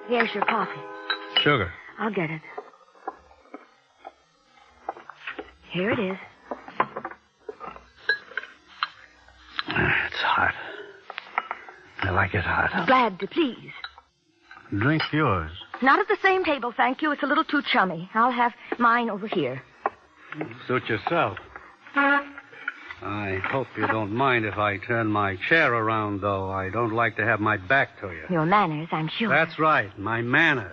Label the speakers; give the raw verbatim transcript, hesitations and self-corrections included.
Speaker 1: Here's your coffee.
Speaker 2: Sugar.
Speaker 1: I'll get it. Here it is.
Speaker 2: It's hot. I like it hot.
Speaker 1: Glad to please.
Speaker 2: Drink yours.
Speaker 1: Not at the same table, thank you. It's a little too chummy. I'll have mine over here.
Speaker 2: Suit yourself. I hope you don't mind if I turn my chair around, though. I don't like to have my back to you.
Speaker 1: Your manners, I'm sure.
Speaker 2: That's right, my manners.